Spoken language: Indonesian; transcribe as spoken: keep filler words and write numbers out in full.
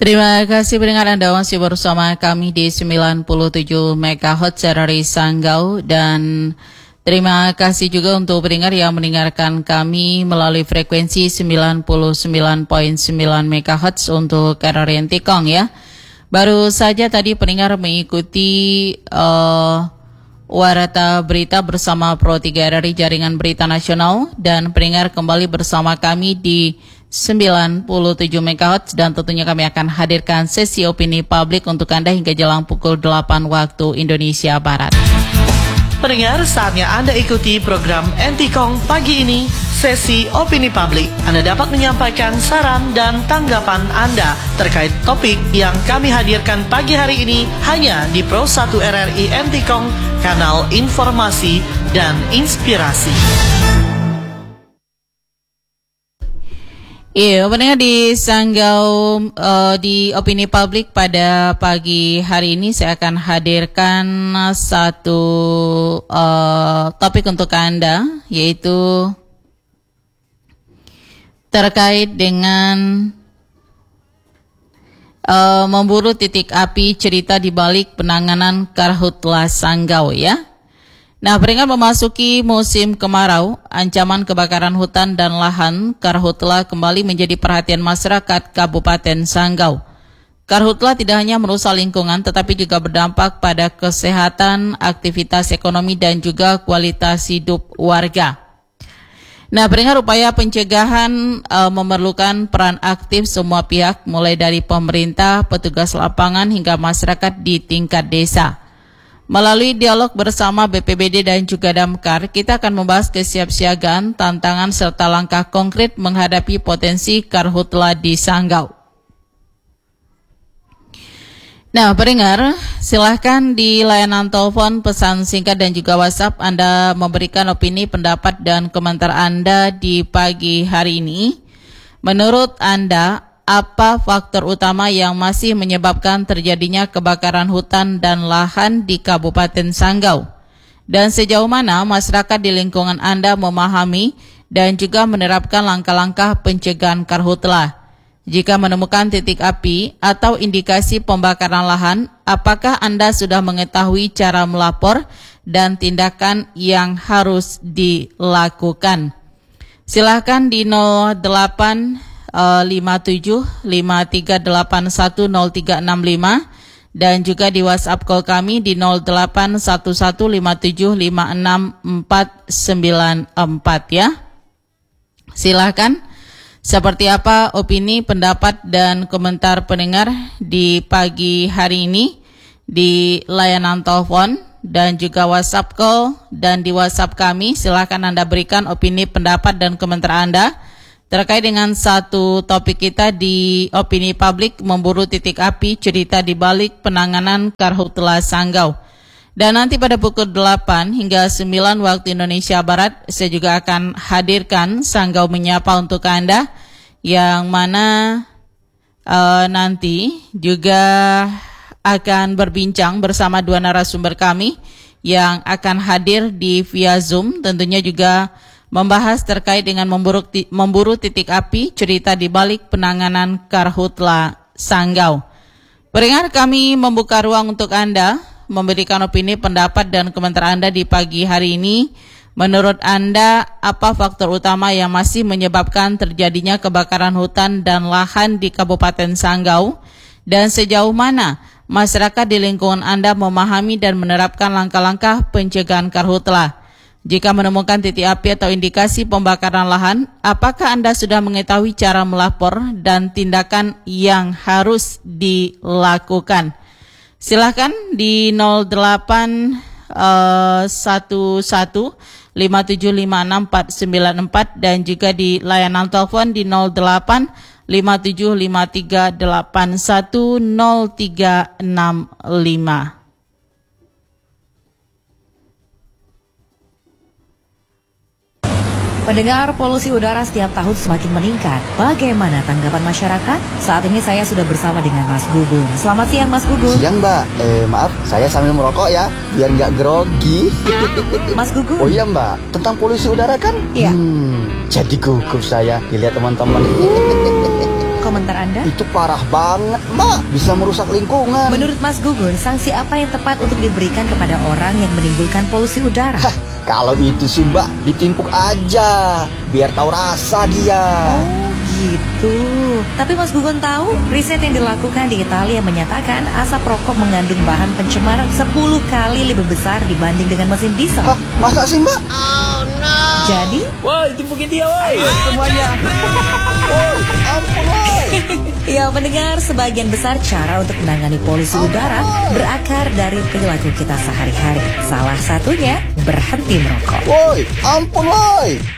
Terima kasih pendengar Anda masih bersama kami di sembilan puluh tujuh megahertz dari Sanggau, dan terima kasih juga untuk pendengar yang mendengarkan kami melalui frekuensi sembilan puluh sembilan koma sembilan megahertz untuk R R I Entikong ya. Baru saja tadi pendengar mengikuti uh, Warta Berita bersama Pro tiga R R I Jaringan Berita Nasional, dan pendengar kembali bersama kami di sembilan puluh tujuh megahertz, dan tentunya kami akan hadirkan sesi opini publik untuk Anda hingga jelang pukul delapan waktu Indonesia Barat. Pendengar, saatnya Anda ikuti program Entikong pagi ini, sesi opini publik. Anda dapat menyampaikan saran dan tanggapan Anda terkait topik yang kami hadirkan pagi hari ini hanya di Pro satu R R I Entikong, kanal informasi dan inspirasi. Iya, pendengar di Sanggau, uh, di opini publik pada pagi hari ini saya akan hadirkan satu uh, topik untuk Anda, yaitu terkait dengan uh, memburu titik api, cerita di balik penanganan Karhutla Sanggau ya. Nah, peringkat memasuki musim kemarau, ancaman kebakaran hutan dan lahan Karhutla kembali menjadi perhatian masyarakat Kabupaten Sanggau. Karhutla tidak hanya merusak lingkungan, tetapi juga berdampak pada kesehatan, aktivitas ekonomi, dan juga kualitas hidup warga. Nah, peringkat upaya pencegahan e, memerlukan peran aktif semua pihak, mulai dari pemerintah, petugas lapangan, hingga masyarakat di tingkat desa. Melalui dialog bersama B P B D dan juga Damkar, kita akan membahas kesiapsiagaan, tantangan, serta langkah konkret menghadapi potensi Karhutla di Sanggau. Nah, pendengar, silahkan di layanan telepon, pesan singkat, dan juga WhatsApp Anda memberikan opini, pendapat, dan komentar Anda di pagi hari ini. Menurut Anda, apa faktor utama yang masih menyebabkan terjadinya kebakaran hutan dan lahan di Kabupaten Sanggau? Dan sejauh mana masyarakat di lingkungan Anda memahami dan juga menerapkan langkah-langkah pencegahan Karhutla? Jika menemukan titik api atau indikasi pembakaran lahan, apakah Anda sudah mengetahui cara melapor dan tindakan yang harus dilakukan? Silakan di nol delapan lima tujuh lima tiga delapan satu nol tiga enam lima dan juga di WhatsApp call kami di nol delapan satu satu lima tujuh lima enam empat sembilan empat ya. Silakan, seperti apa opini, pendapat, dan komentar pendengar di pagi hari ini di layanan telepon dan juga WhatsApp call, dan di WhatsApp kami silakan Anda berikan opini, pendapat, dan komentar Anda terkait dengan satu topik kita di opini publik, memburu titik api, cerita di balik penanganan Karhutla Sanggau. Dan nanti pada pukul delapan hingga sembilan waktu Indonesia Barat, saya juga akan hadirkan Sanggau Menyapa untuk Anda, yang mana uh, nanti juga akan berbincang bersama dua narasumber kami yang akan hadir di via Zoom, tentunya juga membahas terkait dengan memburu, memburu titik api, cerita di balik penanganan Karhutla Sanggau. Pendengar, kami membuka ruang untuk Anda memberikan opini, pendapat, dan komentar Anda di pagi hari ini. Menurut Anda, apa faktor utama yang masih menyebabkan terjadinya kebakaran hutan dan lahan di Kabupaten Sanggau? Dan sejauh mana masyarakat di lingkungan Anda memahami dan menerapkan langkah-langkah pencegahan Karhutla? Jika menemukan titik api atau indikasi pembakaran lahan, apakah Anda sudah mengetahui cara melapor dan tindakan yang harus dilakukan? Silahkan di nol delapan satu satu lima tujuh lima enam empat sembilan empat dan juga di layanan telepon di nol delapan lima tujuh lima tiga delapan satu nol tiga enam lima. Pendengar, polusi udara setiap tahun semakin meningkat. Bagaimana tanggapan masyarakat? Saat ini saya sudah bersama dengan Mas Gugun. Selamat siang, Mas Gugun. Siang, Mbak. Eh, maaf, saya sambil merokok ya, biar nggak grogi. Mas Gugun. Oh iya, Mbak. Tentang polusi udara kan? Iya. Hmm, jadi gugup saya dilihat teman-teman. Komentar Anda? Anda? Itu parah banget, Mbak. Bisa merusak lingkungan. Menurut Mas Gugun, sanksi apa yang tepat untuk diberikan kepada orang yang menimbulkan polusi udara? Hah, kalau itu sih, Mbak, ditimpuk aja. Biar tahu rasa dia. Oh gitu. Tapi Mas Gugun tahu, riset yang dilakukan di Italia menyatakan asap rokok mengandung bahan pencemar sepuluh kali lebih besar dibanding dengan mesin diesel. Hah, masa sih, Mbak? Jadi, Woi, timpukin dia, woi. Semuanya. Woi, ampun, woi. ya mendengar sebagian besar cara untuk menangani polusi udara berakar dari perilaku kita sehari-hari. Salah satunya berhenti merokok. Woi, ampun, woi.